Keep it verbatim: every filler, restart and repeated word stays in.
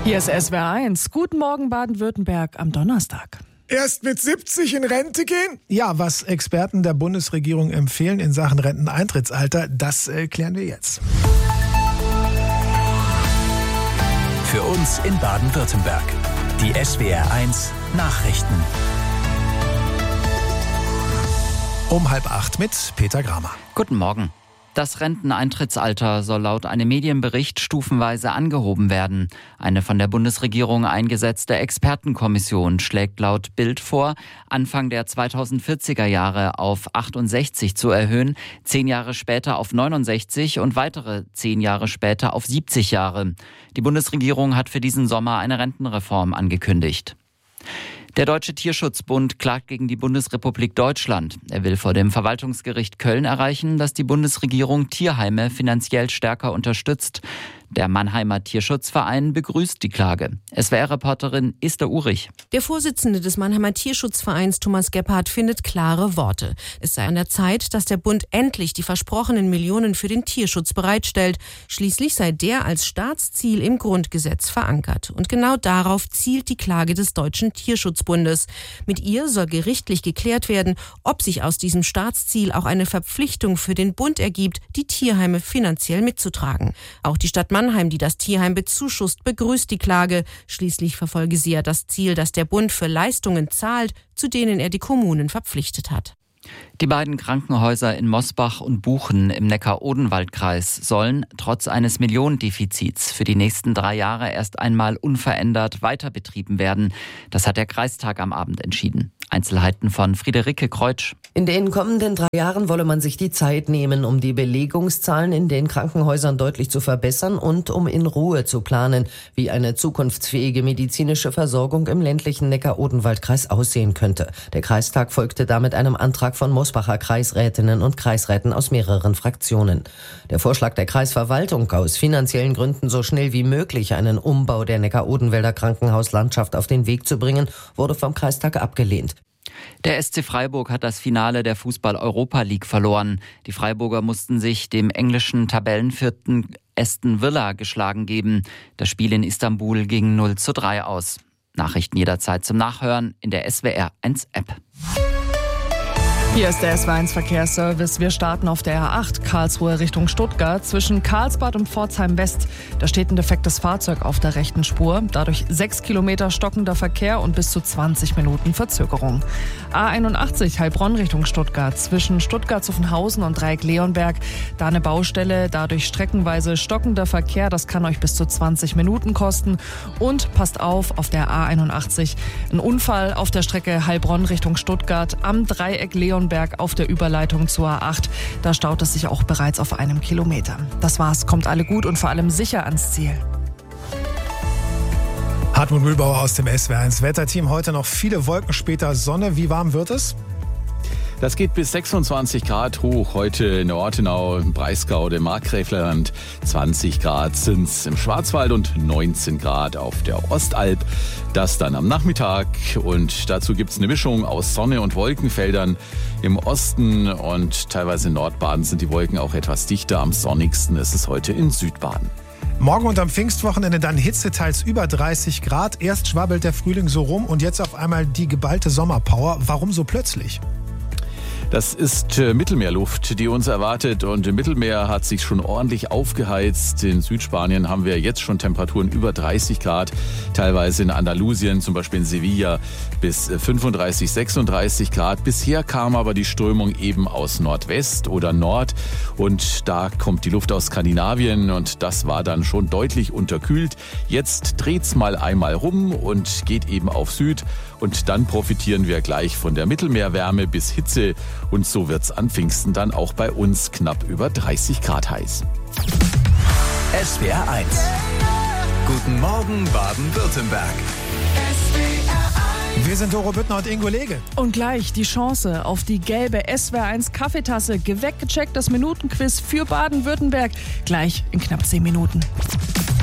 Hier ist S W R eins. Guten Morgen Baden-Württemberg am Donnerstag. Erst mit siebzig in Rente gehen? Ja, was Experten der Bundesregierung empfehlen in Sachen Renteneintrittsalter, das äh, klären wir jetzt. Für uns in Baden-Württemberg. Die S W R eins Nachrichten. Um halb acht mit Peter Gramer. Guten Morgen. Das Renteneintrittsalter soll laut einem Medienbericht stufenweise angehoben werden. Eine von der Bundesregierung eingesetzte Expertenkommission schlägt laut Bild vor, Anfang der zweitausendvierziger Jahre auf achtundsechzig zu erhöhen, zehn Jahre später auf neunundsechzig und weitere zehn Jahre später auf siebzig Jahre. Die Bundesregierung hat für diesen Sommer eine Rentenreform angekündigt. Der Deutsche Tierschutzbund klagt gegen die Bundesrepublik Deutschland. Er will vor dem Verwaltungsgericht Köln erreichen, dass die Bundesregierung Tierheime finanziell stärker unterstützt. Der Mannheimer Tierschutzverein begrüßt die Klage. S W R-Reporterin Esther Urich. Der Vorsitzende des Mannheimer Tierschutzvereins, Thomas Gebhardt, findet klare Worte. Es sei an der Zeit, dass der Bund endlich die versprochenen Millionen für den Tierschutz bereitstellt. Schließlich sei der als Staatsziel im Grundgesetz verankert. Und genau darauf zielt die Klage des Deutschen Tierschutzbundes. Mit ihr soll gerichtlich geklärt werden, ob sich aus diesem Staatsziel auch eine Verpflichtung für den Bund ergibt, die Tierheime finanziell mitzutragen. Auch die Stadt Mannheim, die das Tierheim bezuschusst, begrüßt die Klage. Schließlich verfolge sie ja das Ziel, dass der Bund für Leistungen zahlt, zu denen er die Kommunen verpflichtet hat. Die beiden Krankenhäuser in Mosbach und Buchen im Neckar-Odenwald-Kreis sollen trotz eines Millionendefizits für die nächsten drei Jahre erst einmal unverändert weiterbetrieben werden. Das hat der Kreistag am Abend entschieden. Einzelheiten von Friederike Kreutsch. In den kommenden drei Jahren wolle man sich die Zeit nehmen, um die Belegungszahlen in den Krankenhäusern deutlich zu verbessern und um in Ruhe zu planen, wie eine zukunftsfähige medizinische Versorgung im ländlichen Neckar-Odenwald-Kreis aussehen könnte. Der Kreistag folgte damit einem Antrag von Mosbacher Kreisrätinnen und Kreisräten aus mehreren Fraktionen. Der Vorschlag der Kreisverwaltung, aus finanziellen Gründen so schnell wie möglich einen Umbau der Neckar-Odenwälder Krankenhauslandschaft auf den Weg zu bringen, wurde vom Kreistag abgelehnt. Der S C Freiburg hat das Finale der Fußball-Europa League verloren. Die Freiburger mussten sich dem englischen Tabellenvierten Aston Villa geschlagen geben. Das Spiel in Istanbul ging null zu drei aus. Nachrichten jederzeit zum Nachhören in der S W R eins App. Hier ist der S W R eins Verkehrsservice. Wir starten auf der R acht Karlsruhe Richtung Stuttgart zwischen Karlsbad und Pforzheim West. Da steht ein defektes Fahrzeug auf der rechten Spur. Dadurch sechs Kilometer stockender Verkehr und bis zu zwanzig Minuten Verzögerung. A einundachtzig Heilbronn Richtung Stuttgart zwischen Stuttgart-Zuffenhausen und Dreieck-Leonberg. Da eine Baustelle, dadurch streckenweise stockender Verkehr. Das kann euch bis zu zwanzig Minuten kosten. Und passt auf, auf der A einundachtzig ein Unfall auf der Strecke Heilbronn Richtung Stuttgart am Dreieck-Leonberg auf der Überleitung zur A acht. Da staut es sich auch bereits auf einem Kilometer. Das war's. Kommt alle gut und vor allem sicher ans Ziel. Hartmut Mühlbauer aus dem S W R eins Wetterteam. Heute noch viele Wolken, später Sonne. Wie warm wird es? Das geht bis sechsundzwanzig Grad hoch. Heute in der Ortenau, im Breisgau, dem Markgräflerland. zwanzig Grad sind's im Schwarzwald und neunzehn Grad auf der Ostalb. Das dann am Nachmittag. Und dazu gibt's eine Mischung aus Sonne und Wolkenfeldern. Im Osten und teilweise in Nordbaden sind die Wolken auch etwas dichter. Am sonnigsten ist es heute in Südbaden. Morgen und am Pfingstwochenende dann Hitze, teils über dreißig Grad. Erst schwabbelt der Frühling so rum und jetzt auf einmal die geballte Sommerpower. Warum so plötzlich? Das ist äh, Mittelmeerluft, die uns erwartet, und im Mittelmeer hat sich schon ordentlich aufgeheizt. In Südspanien haben wir jetzt schon Temperaturen über dreißig Grad, teilweise in Andalusien, zum Beispiel in Sevilla, bis fünfunddreißig, sechsunddreißig Grad. Bisher kam aber die Strömung eben aus Nordwest oder Nord, und da kommt die Luft aus Skandinavien, und das war dann schon deutlich unterkühlt. Jetzt dreht's mal einmal rum und geht eben auf Süd, und dann profitieren wir gleich von der Mittelmeerwärme bis Hitze. Und so wird's an Pfingsten dann auch bei uns knapp über dreißig Grad heiß. S W R eins. Guten Morgen Baden-Württemberg. Wir sind Doro Büttner und Ingo Lege. Und gleich die Chance auf die gelbe S W R eins Kaffeetasse. Geweckt gecheckt, das Minutenquiz für Baden-Württemberg. Gleich in knapp zehn Minuten.